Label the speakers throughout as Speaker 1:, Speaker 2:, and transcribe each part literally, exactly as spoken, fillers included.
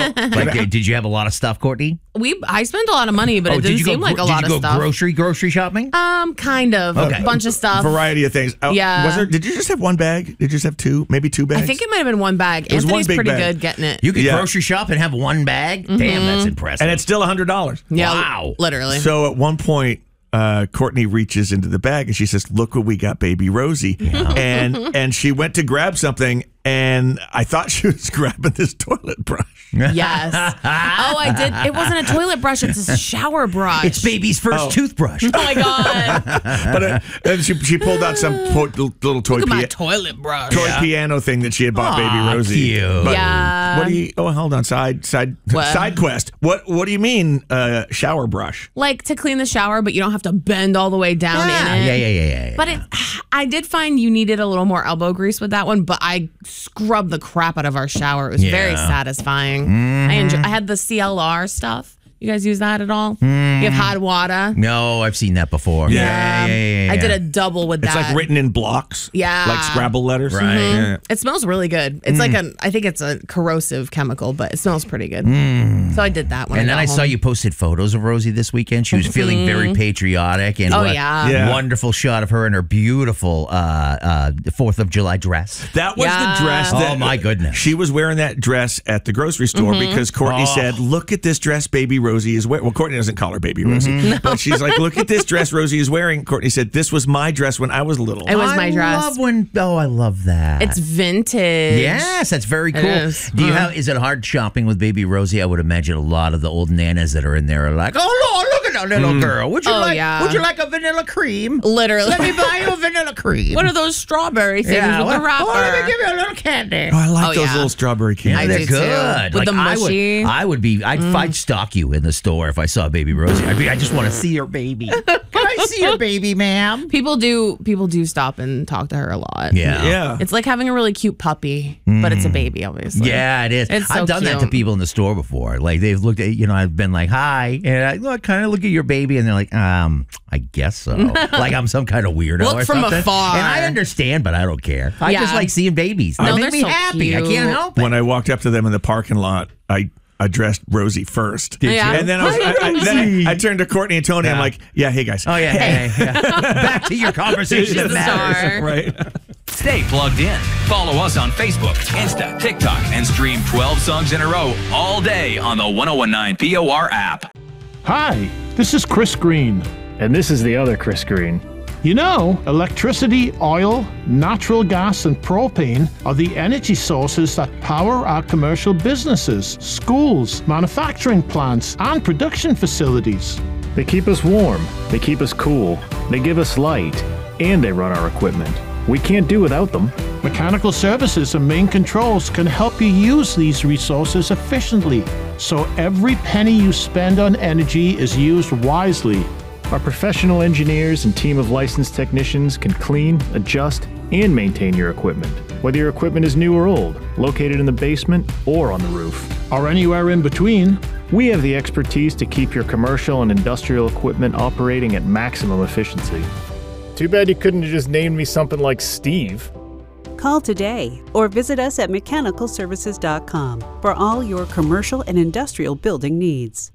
Speaker 1: like, did you have a lot of stuff, Courtney?
Speaker 2: We I spent a lot of money, but
Speaker 1: oh,
Speaker 2: it didn't seem
Speaker 1: go,
Speaker 2: like a lot
Speaker 1: of stuff. Did you go grocery grocery shopping?
Speaker 2: Um, kind of. Okay. A bunch of stuff.
Speaker 3: Variety of things. Oh,
Speaker 2: yeah.
Speaker 3: Was there? Did you just have one bag? Did you just have two? Maybe two bags?
Speaker 2: I think it might have been one bag.
Speaker 3: It was
Speaker 2: Anthony's
Speaker 3: one big
Speaker 2: pretty
Speaker 3: bag.
Speaker 2: good getting it.
Speaker 1: You could
Speaker 3: yeah.
Speaker 1: grocery shop and have one bag? Mm-hmm. Damn, that's impressive.
Speaker 3: And it's still one hundred dollars.
Speaker 2: Yeah,
Speaker 1: wow.
Speaker 2: Literally.
Speaker 3: So at one point, Uh, Courtney reaches into the bag and she says, "Look what we got, baby Rosie." Yeah. And and she went to grab something, and I thought she was grabbing this toilet brush.
Speaker 2: Yes. Oh, I did. It wasn't a toilet brush. It's a shower brush.
Speaker 1: It's baby's first
Speaker 3: oh.
Speaker 1: toothbrush.
Speaker 2: Oh my god!
Speaker 3: But uh, and she she pulled out some po- little toy
Speaker 2: Look at my
Speaker 3: pia-
Speaker 2: toilet brush.
Speaker 3: toy
Speaker 2: Yeah.
Speaker 3: piano thing that she had bought
Speaker 1: Aw,
Speaker 3: baby Rosie.
Speaker 1: cute.
Speaker 3: But
Speaker 2: Yeah.
Speaker 3: What do you? Oh, hold on. Side side
Speaker 2: What?
Speaker 3: side quest. What what do you mean? Uh, shower brush?
Speaker 2: Like to clean the shower, but you don't have to bend all the way down
Speaker 1: Yeah,
Speaker 2: in it.
Speaker 1: yeah, yeah, yeah, yeah.
Speaker 2: But it, I did find you needed a little more elbow grease with that one, but I scrubbed the crap out of our shower. It was
Speaker 1: Yeah.
Speaker 2: very satisfying. I enjoy, I had the C L R stuff. You guys use that at all? You have hot water.
Speaker 1: No, I've seen that before.
Speaker 3: Yeah.
Speaker 1: yeah, yeah, yeah, yeah.
Speaker 2: I did a double with
Speaker 3: It's
Speaker 2: that.
Speaker 3: like written in blocks.
Speaker 2: Yeah.
Speaker 3: Like Scrabble letters.
Speaker 1: Right.
Speaker 3: Yeah.
Speaker 2: It smells really good. It's like a, I think it's a corrosive chemical, but it smells pretty good. So I did that one.
Speaker 1: And then I saw you posted photos of Rosie this weekend. She was feeling very patriotic. And
Speaker 2: Oh,
Speaker 1: what
Speaker 2: yeah.
Speaker 3: Yeah.
Speaker 1: wonderful shot of her in her beautiful uh, uh, fourth of July dress.
Speaker 3: That was
Speaker 2: Yeah.
Speaker 3: the dress that
Speaker 1: Oh, my goodness.
Speaker 3: She was wearing that dress at the grocery store because Courtney
Speaker 1: Oh.
Speaker 3: said, "Look at this dress baby Rosie is wearing." Well, Courtney doesn't call her baby Rosie. But she's like, "Look at this dress Rosie is wearing." Courtney said, "This was my dress when I was little."
Speaker 2: It was
Speaker 1: I
Speaker 2: my dress.
Speaker 1: love when, oh, I love that.
Speaker 2: It's vintage.
Speaker 1: Yes, that's very cool.
Speaker 2: is.
Speaker 1: Do you
Speaker 2: Huh.
Speaker 1: have? Is it hard shopping with baby Rosie? I would imagine a lot of the old nanas that are in there are like, "Oh Lord, look at that little girl. Would you
Speaker 2: Oh,
Speaker 1: like?
Speaker 2: yeah.
Speaker 1: Would you like a vanilla cream?
Speaker 2: Literally.
Speaker 1: Let me buy you a vanilla cream.
Speaker 2: What are those strawberry things
Speaker 1: yeah,
Speaker 2: with
Speaker 1: well,
Speaker 2: the wrapper?
Speaker 1: oh, let me give you a little candy.
Speaker 3: Oh, I like
Speaker 2: Oh,
Speaker 3: those
Speaker 2: yeah.
Speaker 3: little strawberry
Speaker 1: Yeah,
Speaker 2: I
Speaker 3: candies.
Speaker 1: they're
Speaker 2: do, too.
Speaker 1: good.
Speaker 2: With the
Speaker 1: I
Speaker 2: mushy.
Speaker 1: would, I would be. I'd,
Speaker 2: Mm.
Speaker 1: I'd stalk you in the store if I saw baby Rosie. I'd be. I just want to see your baby. Can I see your baby, ma'am?
Speaker 2: People do people do stop and talk to her a lot.
Speaker 1: Yeah.
Speaker 3: Yeah.
Speaker 2: It's like having a really cute puppy, but it's a baby, obviously.
Speaker 1: Yeah, it is.
Speaker 2: It's so
Speaker 1: I've done that to
Speaker 2: cute.
Speaker 1: people in the store before. Like they've looked at, you know, I've been like, "Hi," and I look, kind of look at your baby, and they're like, "Um, I guess so." Like I'm some kind of weirdo
Speaker 2: Look
Speaker 1: or
Speaker 2: from
Speaker 1: something.
Speaker 2: afar.
Speaker 1: And I understand, but I don't care. I
Speaker 2: Yeah.
Speaker 1: just like seeing babies. They
Speaker 2: No,
Speaker 1: make
Speaker 2: they're
Speaker 1: me
Speaker 2: so
Speaker 1: happy. I
Speaker 2: cute.
Speaker 1: can't help it.
Speaker 3: When I walked up to them in the parking lot, I addressed Rosie first.
Speaker 2: Did you?
Speaker 3: And then I, was, I, I, then I, I turned to Courtney and Tony. I'm
Speaker 1: Yeah.
Speaker 3: like, "Yeah, hey guys."
Speaker 1: Oh yeah, yeah, yeah. Back to your conversation that
Speaker 2: She's a
Speaker 1: matters.
Speaker 2: star.
Speaker 3: Right.
Speaker 4: Stay plugged in. Follow us on Facebook, Insta, TikTok, and stream twelve songs in a row all day on the ten nineteen P O R app.
Speaker 5: Hi, this is Chris Green.
Speaker 6: And this is the other Chris Green.
Speaker 5: You know, electricity, oil, natural gas, and propane are the energy sources that power our commercial businesses, schools, manufacturing plants, and production facilities.
Speaker 6: They keep us warm, they keep us cool, they give us light, and they run our equipment. We can't do without them.
Speaker 5: Mechanical services and main controls can help you use these resources efficiently, so every penny you spend on energy is used wisely.
Speaker 6: Our professional engineers and team of licensed technicians can clean, adjust, and maintain your equipment, whether your equipment is new or old, located in the basement or on the roof.
Speaker 5: Or anywhere in between.
Speaker 6: We have the expertise to keep your commercial and industrial equipment operating at maximum efficiency. Too bad you couldn't have just named me something like Steve.
Speaker 7: Call today or visit us at mechanical services dot com for all your commercial and industrial building needs.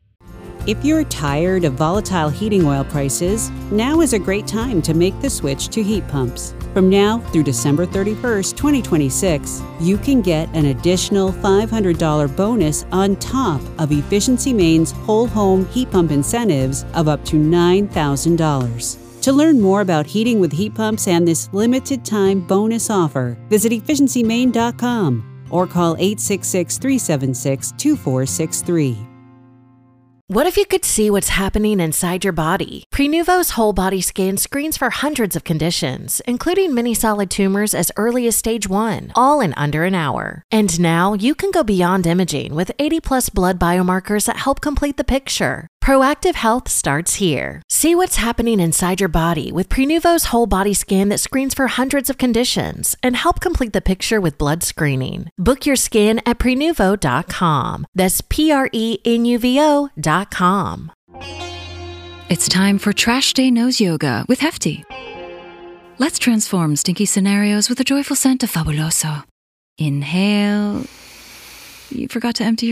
Speaker 7: If you're tired of volatile heating oil prices, now is a great time to make the switch to heat pumps. From now through December thirty-first, twenty twenty-six, you can get an additional five hundred dollars bonus on top of Efficiency Maine's whole home heat pump incentives of up to nine thousand dollars. To learn more about heating with heat pumps and this limited time bonus offer, visit efficiency maine dot com or call eight six six, three seven six, two four six three.
Speaker 8: What if you could see what's happening inside your body? Prenuvo's whole body scan screens for hundreds of conditions, including many solid tumors as early as stage one, all in under an hour. And now you can go beyond imaging with eighty plus blood biomarkers that help complete the picture. Proactive health starts here. See what's happening inside your body with Prenuvo's whole body scan that screens for hundreds of conditions and help complete the picture with blood screening. Book your scan at prenuvo dot com. That's P R E N U V O dot com.
Speaker 9: It's time for Trash Day Nose Yoga with Hefty. Let's transform stinky scenarios with a joyful scent of Fabuloso. Inhale. You forgot to empty your